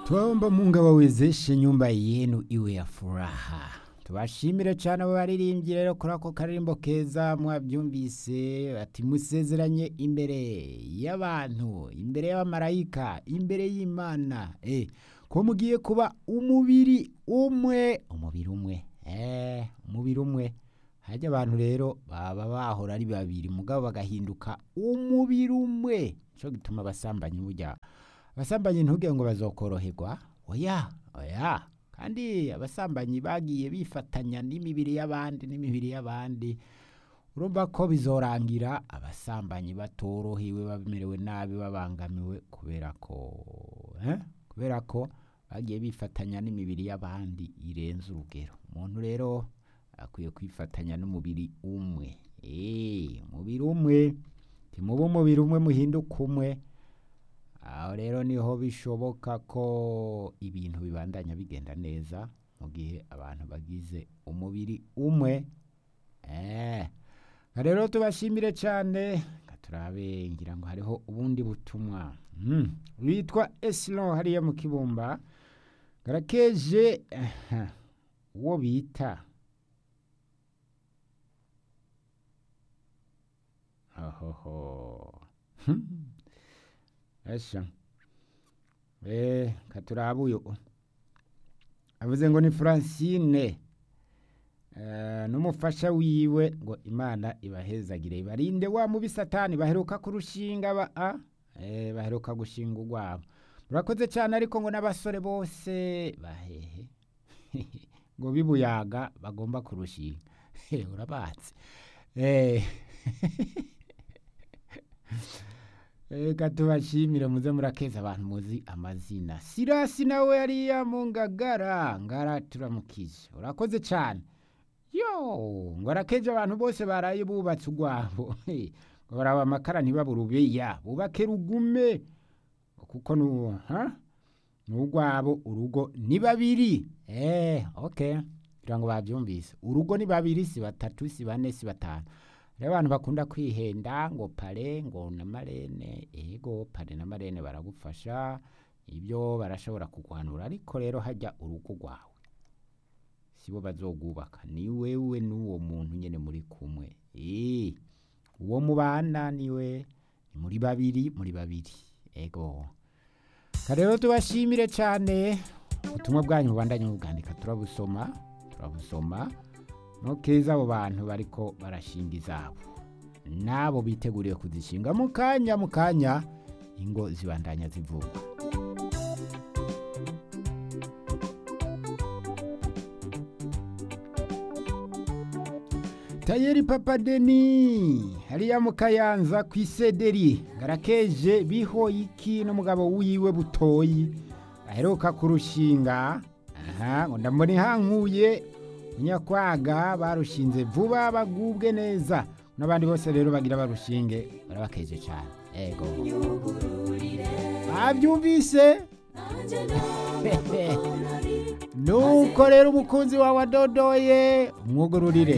Tuomba Mungu awawezeshe nyumba yenu iwe ya furaha. Tubashimire cyane abo baririmbyi rero kuri ako karirimbo keza mwabyumvise ati musezeranye imbere y'abantu, imbere y'abamarayika, imbere y'Imana. Ko mugiye kuba umubiri umwe. Umubiri umwe. Hajya abantu rero baba bahora ari babiri mugabo bagahinduka umubiri umwe. Cyo gituma abasambanyi burya abasambanyi ntuge ngo bazokoroherwa. Oya. Kandi abasambanyi bagiye bifatanya n'imibiri y'abandi. Urumva ko bizorangira abasambanyi batorohewe bamerewe nabi babangamiwe kubera ko bagiye bifatanya n'imibiri y'abandi irenze urugero. Umuntu rero akwiye kwifatanya n'umubiri umwe. Umubiri umwe. Timuba umubiri umwe muhinduka umwe. Aho rero niho bishoboka ko ibintu bibandanya bigenda neza mu gihe abantu bagize umubiri umwe. Rero tubashimire cyane turabe ngira ngo hariho ubundi butumwa. Witwa Eslon hariya mu Kibumba garakeje uwo bita Esha. Katurabuyo. Avuze ngo ni Francine. Numufasha wiwe ngo Imana ibahezagire ibarinde wa mubi Satani baheruka kurushinga baheruka gushinga urwabo. Murakoze cyane ariko ngo n'abasore bose bahehe. Ngo bibuyaga bagomba kurushinga. Urabatse. Katubashimire muze murakeza abantu muzi amazina. Sirasi nawe yariya mu ngara turamukije. Urakoze cyane. Ngo arakeje abantu bose baraye bubatse urwabo. Ngo baraba amakara ntibaburubeya bubake rugume kuko n'urwabo urugo ni babiri. Okay. Kugira ngo babyumvise. Urugo ni babiri si batatu si bane si batanu. Rero abantu bakunda kwihenda ngo pare ngo na marene. Pare na marene baragufasha. Ibyo barashobora kugwanura ariko rero hajya urugo rwawe. Sibo bazogubaka ni wewe n'uwo muntu nyene muri kumwe. Uwo mubana niwe muri babiri. Rero tubashimire cyane ubutumwa bwanyu bubandanye mubwandika turabusoma. Nokeza abo bantu bariko barashinga izabo nabo biteguriye kuzishinga mu kanya ingo zibandanya zivuga. Tayeri Papa Deni hariya mu Kayanza kwisederi garakeje bihoyiki n'umugabo wiwe butoyi aheruka kurushinga. Ngo ndamuri hankuye Nyakwaga barushinze vuba bagubwe neza n'abandi bose rero bagira barushinge barabakeje cyane. Babyumvise nuko rero umukunzi wawe adodoye umwugururire.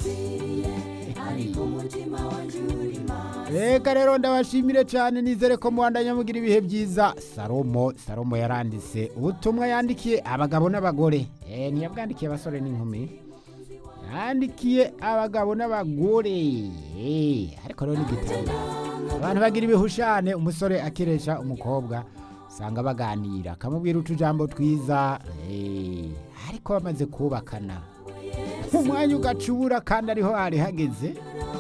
Reka rero ndabashimire cyane nizere ko muhandanya mugira ibihe byiza. Salomo yaranditse ubutumwa yandikiye abagabo n'abagore. Ntiyabwandikiye abasore n'inkumi. Yandikiye abagabo n'abagore. Ariko rero n'igitabo. Abantu bagira ibihushane umusore akiresha umukobwa sanga baganira akamubwira utujambo twiza. Ariko bamaze kubakana umwanya ugacubura kandi ariho hari hageze.